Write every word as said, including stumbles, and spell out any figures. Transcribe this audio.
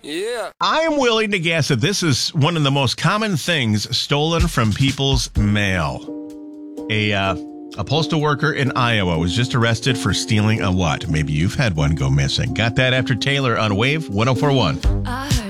Yeah. I'm willing to guess that this is one of the most common things stolen from people's mail. A, uh, a postal worker in Iowa was just arrested for stealing a what? Maybe you've had one go missing. Got that after Taylor on Wave one oh four one. I